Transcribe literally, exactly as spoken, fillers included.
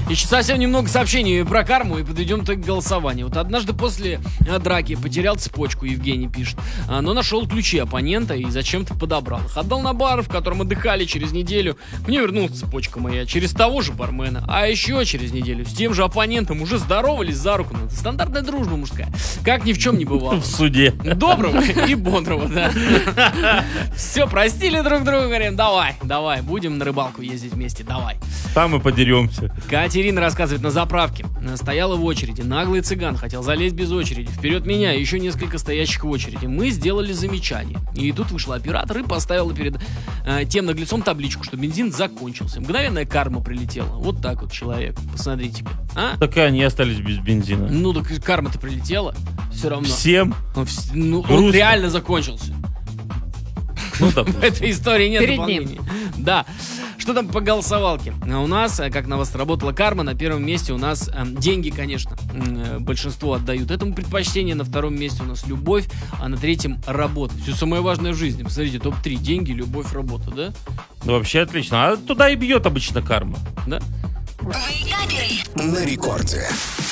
Еще совсем немного сообщений про карму и подойдем к голосованию. Вот однажды после а, драки потерял цепочку, Евгений пишет, а, но нашел ключи оппонента и зачем-то подобрал их. Отдал на бар, в котором отдыхали через неделю. Мне вернулась цепочка моя через того же бармена. А еще через неделю с тем же оппонентом уже здоровались за руку. Ну, это стандартная дружба мужская. Как ни в чем не бывало. В суде. Доброго и бодрого, да. Все, простили друг друга, говорим, давай, давай, будем на рыбалку ездить вместе, давай. Там мы подеремся. Катерина рассказывает, на заправке стояла в очереди, наглый цыган хотел залезть без очереди, вперед меня и еще несколько стоящих в очереди. Мы сделали замечание. И тут вышел оператор и поставила перед э, тем наглецом табличку, что бензин закончился. Мгновенная карма прилетела. Вот так вот человек, посмотрите-ка. А? Так и они остались без бензина. Ну так карма-то прилетела, все равно. Всем? Ну, вс- ну, он Грустно. реально закончился. Ну, В допустим. этой истории нет Перед дополнений. Да. Что там по голосовалке? А у нас, э, как на вас работала карма, на первом месте у нас э, деньги, конечно, э, большинство отдают этому предпочтение. На втором месте у нас любовь, а на третьем работа. Все самое важное в жизни. Посмотрите, топ три. Деньги, любовь, работа, да? Ну, вообще отлично. А туда и бьет обычно карма. Да? На рекорде.